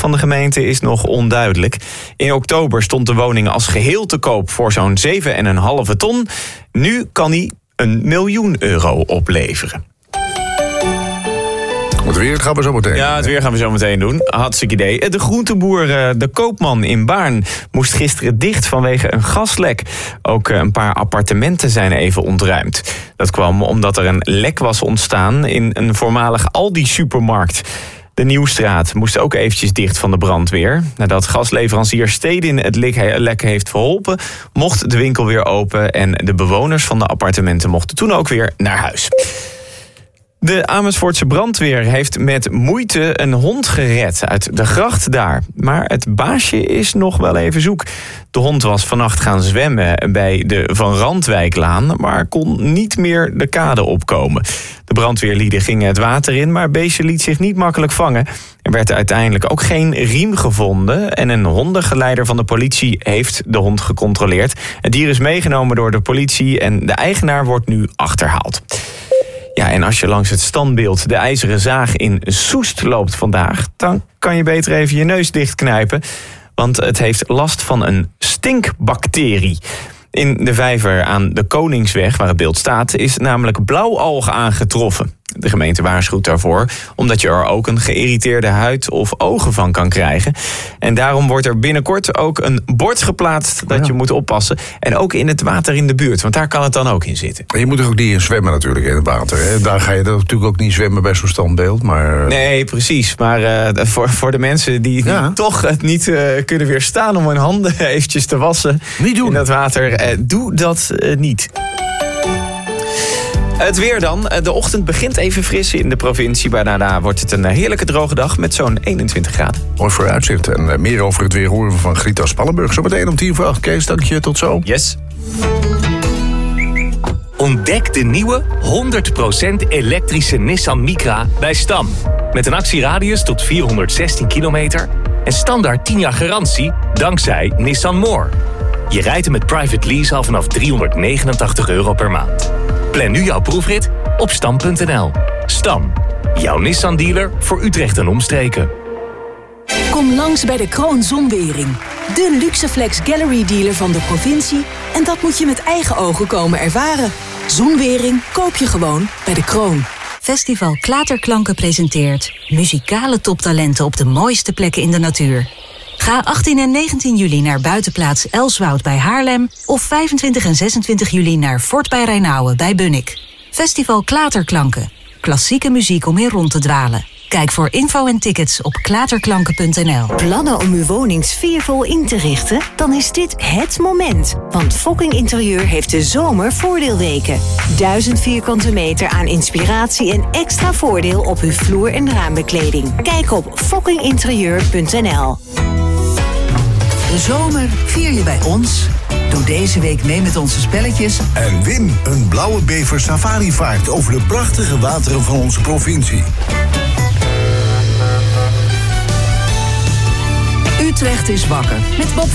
van de gemeente is nog onduidelijk. In oktober stond de woning als geheel te koop voor zo'n 7,5 ton. Nu kan hij €1 miljoen opleveren. Het weer gaan we zo meteen. Ja, het weer gaan we zo meteen doen. Hartstikke idee. De groenteboer De Koopman in Baarn moest gisteren dicht vanwege een gaslek. Ook een paar appartementen zijn even ontruimd. Dat kwam omdat er een lek was ontstaan in een voormalig Aldi-supermarkt. De Nieuwstraat moest ook eventjes dicht van de brandweer. Nadat gasleverancier Stedin het lek heeft verholpen, mocht de winkel weer open en de bewoners van de appartementen mochten toen ook weer naar huis. De Amersfoortse brandweer heeft met moeite een hond gered uit de gracht daar. Maar het baasje is nog wel even zoek. De hond was vannacht gaan zwemmen bij de Van Randwijklaan, maar kon niet meer de kade opkomen. De brandweerlieden gingen het water in, maar het beestje liet zich niet makkelijk vangen. Er werd uiteindelijk ook geen riem gevonden en een hondengeleider van de politie heeft de hond gecontroleerd. Het dier is meegenomen door de politie en de eigenaar wordt nu achterhaald. Ja, en als je langs het standbeeld de IJzeren Zaag in Soest loopt vandaag, dan kan je beter even je neus dichtknijpen, want het heeft last van een stinkbacterie. In de vijver aan de Koningsweg, waar het beeld staat, is namelijk blauwalg aangetroffen. De gemeente waarschuwt daarvoor, omdat je er ook een geïrriteerde huid of ogen van kan krijgen. En daarom wordt er binnenkort ook een bord geplaatst dat je moet oppassen. En ook in het water in de buurt, want daar kan het dan ook in zitten. Je moet er ook niet in zwemmen natuurlijk, in het water. Hè? Daar ga je natuurlijk ook niet zwemmen bij zo'n standbeeld. Maar... Nee, precies. Maar voor de mensen die toch het niet kunnen weerstaan om hun handen eventjes te wassen niet doen. In dat water, doe dat niet. Het weer dan. De ochtend begint even fris in de provincie. Maar daarna wordt het een heerlijke droge dag met zo'n 21 graden. Mooi vooruitzicht. En meer over het weer horen we van Grita Spannenburg. Zometeen om 10:08. Kees, dank je. Tot zo. Yes. Ontdek de nieuwe 100% elektrische Nissan Micra bij Stam. Met een actieradius tot 416 kilometer en standaard 10 jaar garantie dankzij Nissan More. Je rijdt hem met private lease al vanaf €389 per maand. Plan nu jouw proefrit op stam.nl. Stam, jouw Nissan-dealer voor Utrecht en omstreken. Kom langs bij de Kroon Zonwering. De Luxeflex Gallery dealer van de provincie. En dat moet je met eigen ogen komen ervaren. Zonwering koop je gewoon bij de Kroon. Festival Klaterklanken presenteert muzikale toptalenten op de mooiste plekken in de natuur. Ga 18 en 19 juli naar buitenplaats Elswoud bij Haarlem of 25 en 26 juli naar Fort bij Rijnauwen bij Bunnik. Festival Klaterklanken. Klassieke muziek om in rond te dwalen. Kijk voor info en tickets op klaterklanken.nl. Plannen om uw woning sfeervol in te richten? Dan is dit het moment. Want Fokking Interieur heeft de zomervoordeelweken. 1000 vierkante meter aan inspiratie en extra voordeel op uw vloer- en raambekleding. Kijk op fokkinginterieur.nl. De zomer vier je bij ons. Doe deze week mee met onze spelletjes. En win een blauwe bever safarivaart over de prachtige wateren van onze provincie. Utrecht is wakker met Bob